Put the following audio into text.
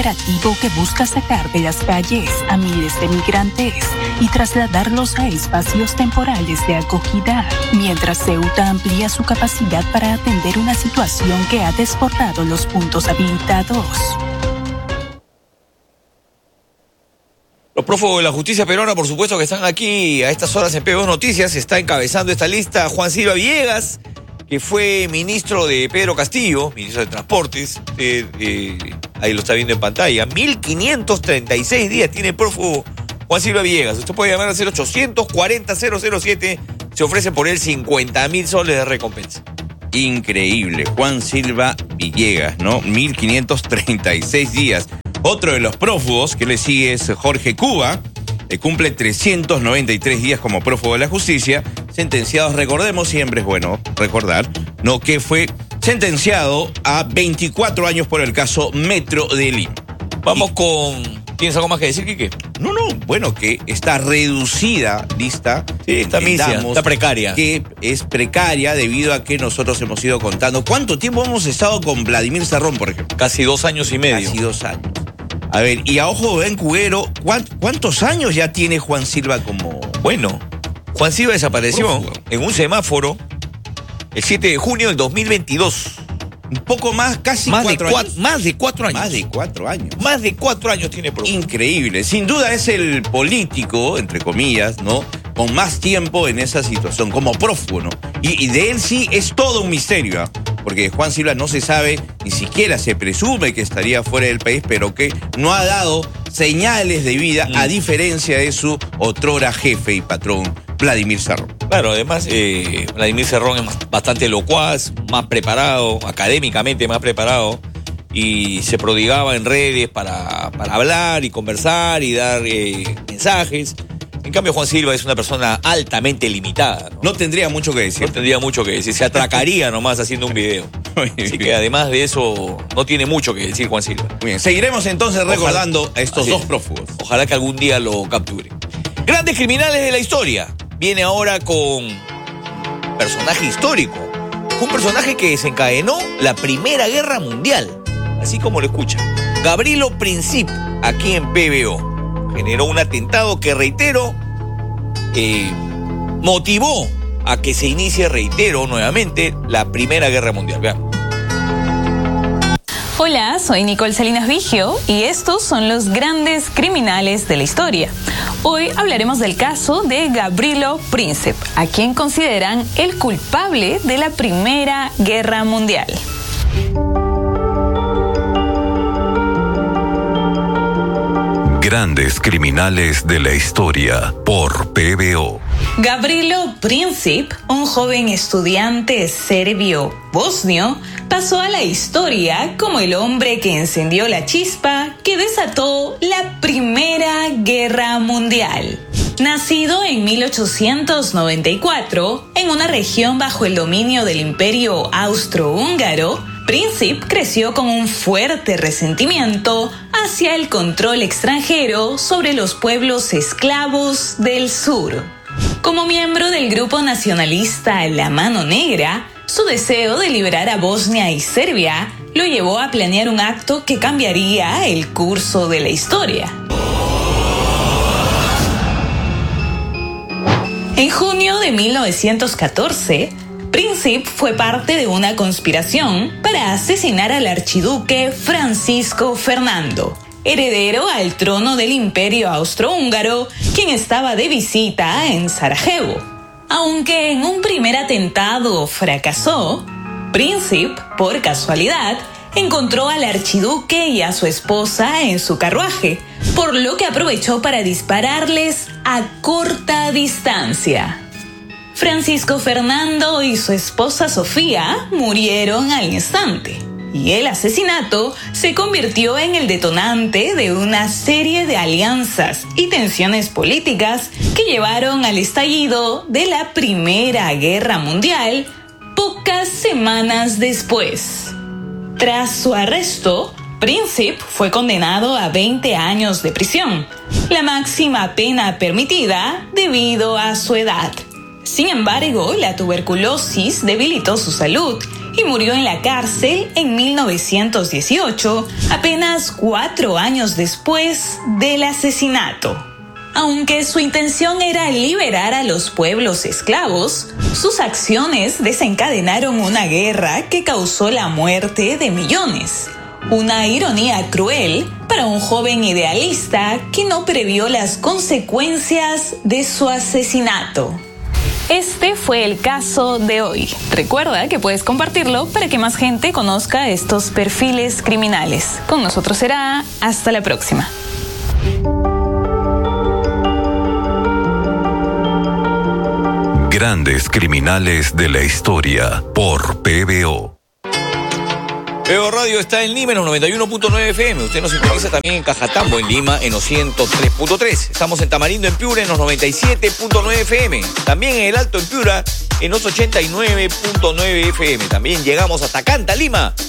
operativo que busca sacar de las calles a miles de migrantes y trasladarlos a espacios temporales de acogida, mientras Ceuta amplía su capacidad para atender una situación que ha desbordado los puntos habilitados. Los prófugos de la justicia peruana, por supuesto, que están aquí a estas horas en PBO Noticias. Está encabezando esta lista Juan Silva Villegas, que fue ministro de Pedro Castillo, ministro de Transportes. Ahí lo está viendo en pantalla. 1.536 días tiene prófugo Juan Silva Villegas. Usted puede llamar al 0800-40-007. Se ofrece por él 50.000 soles de recompensa. Increíble. Juan Silva Villegas, ¿no? 1.536 días. Otro de los prófugos que le sigue es Jorge Cuba, que cumple 393 días como prófugo de la justicia, sentenciados, recordemos, siempre es bueno recordar, ¿no?, que fue sentenciado a 24 años por el caso Metro de Lima. Vamos con... ¿Tienes algo más que decir, Quique? No, bueno, que está reducida lista. Sí, está misia, está precaria. Que es precaria debido a que nosotros hemos ido contando. ¿Cuánto tiempo hemos estado con Vladimir Cerrón, por ejemplo? Casi 2 años y medio. Casi 2 años. A ver, y a ojo ven cubero, ¿cuántos años ya tiene Juan Silva como...? Bueno, Juan Silva desapareció en un semáforo el 7 de junio del 2022. Un poco más, casi 4 años. Más de 4 años. Más de 4 años. Más de 4 años tiene prófugo. Increíble. Sin duda es el político, entre comillas, ¿no?, con más tiempo en esa situación, como prófugo, ¿no? Y de él sí es todo un misterio, ¿eh? Porque Juan Silva no se sabe, ni siquiera se presume que estaría fuera del país, pero que no ha dado señales de vida, a diferencia de su otrora jefe y patrón, Vladimir Cerrón. Claro, además, Vladimir Cerrón es bastante locuaz, más preparado, académicamente más preparado, y se prodigaba en redes para hablar y conversar y dar mensajes. En cambio, Juan Silva es una persona altamente limitada, ¿no? No tendría mucho que decir. No tendría mucho que decir. Se atracaría nomás haciendo un video. Así que además de eso, no tiene mucho que decir Juan Silva. Muy bien, seguiremos entonces recordando a estos dos prófugos. Ojalá que algún día lo capture. Grandes criminales de la historia. Viene ahora con un personaje histórico. Un personaje que desencadenó la Primera Guerra Mundial. Así como lo escucha. Gavrilo Princip, aquí en PBO. Generó un atentado que, reitero, motivó a que se inicie, reitero nuevamente, la Primera Guerra Mundial. Vean. Hola, soy Nicole Salinas Vigio y estos son los grandes criminales de la historia. Hoy hablaremos del caso de Gavrilo Princip, a quien consideran el culpable de la Primera Guerra Mundial. Grandes criminales de la historia por PBO. Gavrilo Princip, un joven estudiante serbio-bosnio, pasó a la historia como el hombre que encendió la chispa que desató la Primera Guerra Mundial. Nacido en 1894, en una región bajo el dominio del Imperio Austrohúngaro, Princip creció con un fuerte resentimiento hacia el control extranjero sobre los pueblos esclavos del sur. Como miembro del grupo nacionalista La Mano Negra, su deseo de liberar a Bosnia y Serbia lo llevó a planear un acto que cambiaría el curso de la historia. En junio de 1914, Princip fue parte de una conspiración para asesinar al archiduque Francisco Fernando, heredero al trono del Imperio Austrohúngaro, quien estaba de visita en Sarajevo. Aunque en un primer atentado fracasó, Princip, por casualidad, encontró al archiduque y a su esposa en su carruaje, por lo que aprovechó para dispararles a corta distancia. Francisco Fernando y su esposa Sofía murieron al instante, y el asesinato se convirtió en el detonante de una serie de alianzas y tensiones políticas que llevaron al estallido de la Primera Guerra Mundial pocas semanas después. Tras su arresto, Princip fue condenado a 20 años de prisión, la máxima pena permitida debido a su edad. Sin embargo, la tuberculosis debilitó su salud y murió en la cárcel en 1918, apenas 4 años después del asesinato. Aunque su intención era liberar a los pueblos esclavos, sus acciones desencadenaron una guerra que causó la muerte de millones. Una ironía cruel para un joven idealista que no previó las consecuencias de su asesinato. Este fue el caso de hoy. Recuerda que puedes compartirlo para que más gente conozca estos perfiles criminales. Con nosotros será hasta la próxima. Grandes criminales de la historia por PBO. PBO Radio está en Lima en los 91.9 FM. Usted nos sintoniza también en Cajatambo, en Lima, en los 103.3. Estamos en Tamarindo, en Piura, en los 97.9 FM. También en El Alto, en Piura, en los 89.9 FM. También llegamos hasta Canta, Lima,